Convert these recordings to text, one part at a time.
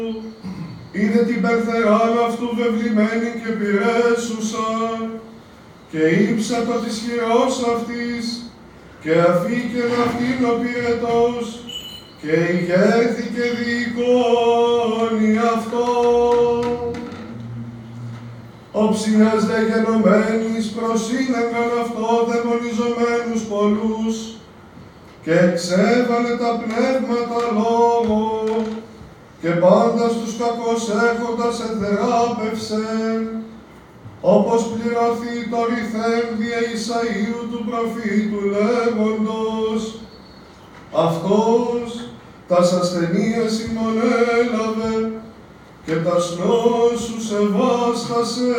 είδε την περθεράν αυτού βεβλημένη και πυρέσουσα, και ύψατο της χειρός αυτής, και αφήκεν αυτήν ο πυρετός, και ηγέρθηκε διεικόνη αυτό. Οψίας δε γενομένης προσύναγαν αυτό δαιμονιζομένους πολλούς, και εξέβαλε τα πνεύματα λόγο, και πάντα στους κακώς έχοντας εθεράπευσε, όπως πληρωθεί το ρηθέν δια Ισαΐου του προφήτου λέγοντος, αυτός τας ασθενείας ημών έλαβε και τας νόσους εβάστασε.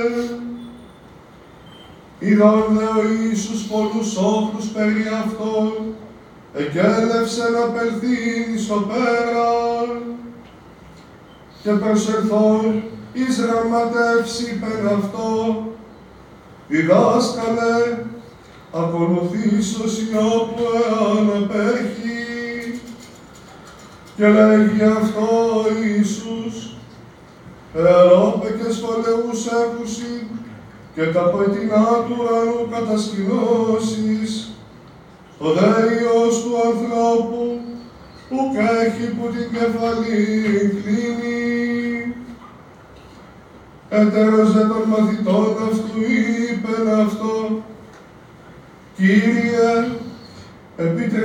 Είδον δε ο Ιησούς πολλούς όχλους περί αυτόν, εκέλευσε να πελθύνει στο πέραν, και προσερθών εις γραμματεύσει πεν αυτό, διδάσκαλε, ακολουθήσωσι όπου εάν απέχει. Και λέγει αυτό ο Ιησούς, εαλόπε και σχολεούς έχουσι, και τα ποετινά του ουρανού κατασκηνώσεις, ο δε Υιός του ανθρώπου, ουκ έχει που την κεφαλή κλείνει. Έτερος δε των μαθητών αυτού είπεν αυτό, Κύριε,